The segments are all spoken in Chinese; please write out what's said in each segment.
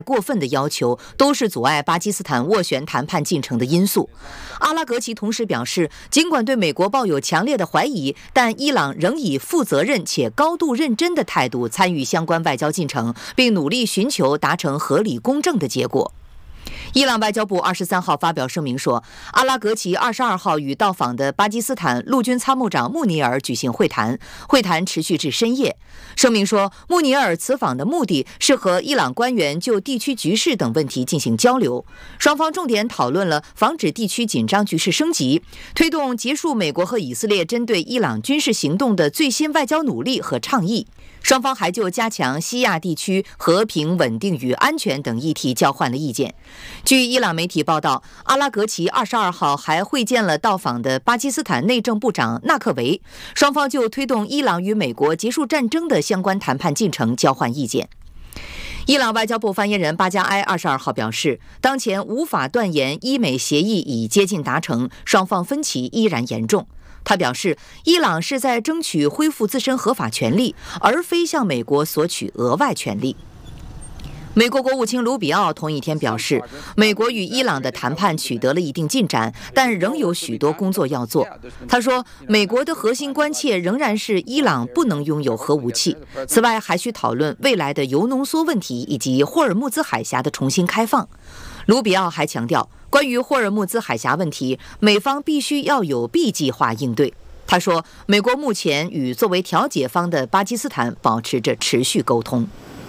过分的要求都是阻碍巴基斯坦斡旋谈判进程的因素。阿拉格齐同时表示，尽管对美国抱有强烈的怀疑，但伊朗仍以负责任且高度认真的态度参与相关外交进程，并努力寻求达成合理公正的结果。伊朗外交部23号发表声明说，阿拉格齐22号与到访的巴基斯坦陆军参谋长穆尼尔举行会谈，会谈持续至深夜。声明说，穆尼尔此访的目的是和伊朗官员就地区局势等问题进行交流，双方重点讨论了防止地区紧张局势升级，推动结束美国和以色列针对伊朗军事行动的最新外交努力和倡议。双方还就加强西亚地区和平、稳定与安全等议题交换了意见。据伊朗媒体报道，阿拉格齐22号还会见了到访的巴基斯坦内政部长纳克维，双方就推动伊朗与美国结束战争的相关谈判进程交换意见。伊朗外交部发言人巴加埃22号表示，当前无法断言伊美协议已接近达成，双方分歧依然严重。他表示，伊朗是在争取恢复自身合法权利，而非向美国索取额外权利。美国国务卿卢比奥同一天表示，美国与伊朗的谈判取得了一定进展，但仍有许多工作要做。他说，美国的核心关切仍然是伊朗不能拥有核武器，此外还需讨论未来的铀浓缩问题以及霍尔木兹海峡的重新开放。卢比奥还强调，关于霍尔木兹海峡问题，美方必须要有 B 计划应对。他说，美国目前与作为调解方的巴基斯坦保持着持续沟通。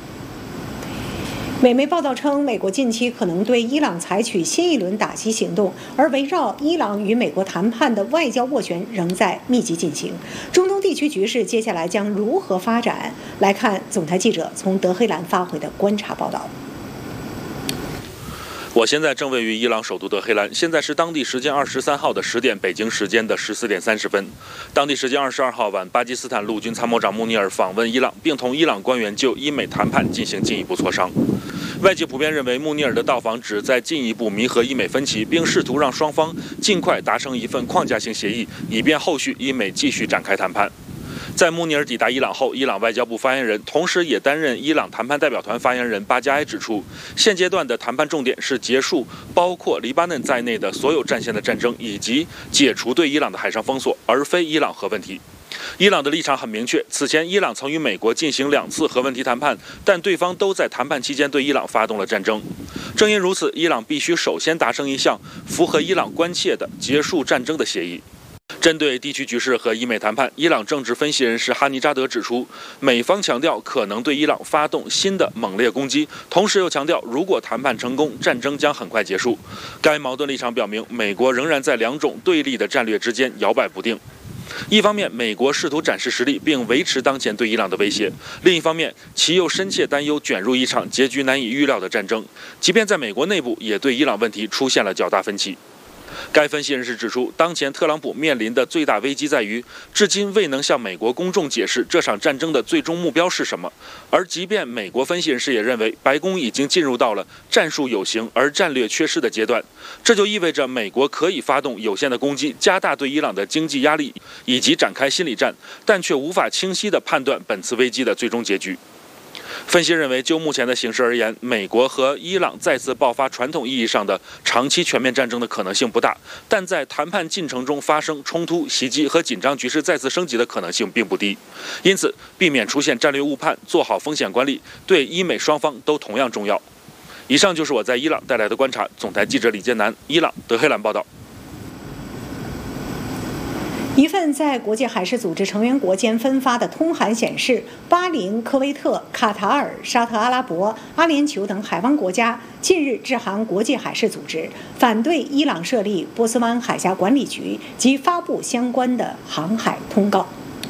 美媒报道称，美国近期可能对伊朗采取新一轮打击行动，而围绕伊朗与美国谈判的外交斡旋仍在密集进行。中东地区局势接下来将如何发展？来看总台记者从德黑兰发回的观察报道。 我现在正位于伊朗首都德黑兰，现在是当地时间23号的10点，北京时间的14点30分。当地时间22号晚，巴基斯坦陆军参谋长穆尼尔访问伊朗，并同伊朗官员就伊美谈判进行进一步磋商。外界普遍认为，穆尼尔的到访旨在进一步弥合伊美分歧，并试图让双方尽快达成一份框架性协议，以便后续伊美继续展开谈判。在穆尼尔抵达伊朗后，伊朗外交部发言人，同时也担任伊朗谈判代表团发言人巴加埃指出，现阶段的谈判重点是结束包括黎巴嫩在内的所有战线的战争，以及解除对伊朗的海上封锁，而非伊朗核问题。伊朗的立场很明确，此前伊朗曾与美国进行2次核问题谈判，但对方都在谈判期间对伊朗发动了战争。正因如此，伊朗必须首先达成一项符合伊朗关切的结束战争的协议。针对地区局势和伊美谈判，伊朗政治分析人士哈尼扎德指出，美方强调可能对伊朗发动新的猛烈攻击，同时又强调，如果谈判成功，战争将很快结束。该矛盾立场表明，美国仍然在2种对立的战略之间摇摆不定。一方面，美国试图展示实力并维持当前对伊朗的威胁；另一方面，其又深切担忧卷入一场结局难以预料的战争，即便在美国内部，也对伊朗问题出现了较大分歧。该分析人士指出，当前特朗普面临的最大危机在于，至今未能向美国公众解释这场战争的最终目标是什么。而即便美国分析人士也认为，白宫已经进入到了战术有形而战略缺失的阶段，这就意味着美国可以发动有限的攻击，加大对伊朗的经济压力，以及展开心理战，但却无法清晰地判断本次危机的最终结局。分析认为，就目前的形势而言，美国和伊朗再次爆发传统意义上的长期全面战争的可能性不大，但在谈判进程中发生冲突、袭击和紧张局势再次升级的可能性并不低。因此，避免出现战略误判，做好风险管理，对伊美双方都同样重要。以上就是我在伊朗带来的观察。总台记者李建南，伊朗德黑兰报道。 一份在国际海事组织成员国间分发的通函显示，巴林、科威特、卡塔尔、沙特阿拉伯、阿联酋等海湾国家近日致函国际海事组织，反对伊朗设立波斯湾海峡管理局及发布相关的航海通告。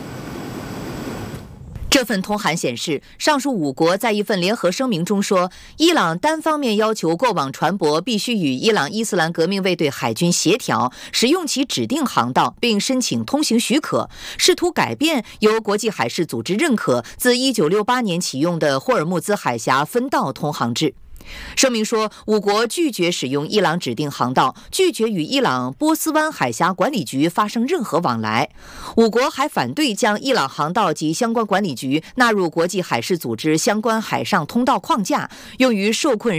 这份通函显示，上述5国在一份联合声明中说，伊朗单方面要求过往船舶必须与伊朗伊斯兰革命卫队海军协调，使用其指定航道，并申请通行许可，试图改变由国际海事组织认可自1968年启用的霍尔木兹海峡分道通航制。声明说，5国拒绝使用伊朗指定航道，拒绝与伊朗波斯湾海峡管理局发生任何往来。5国还反对将伊朗航道及相关管理局纳入国际海事组织相关海上通道框架，用于受困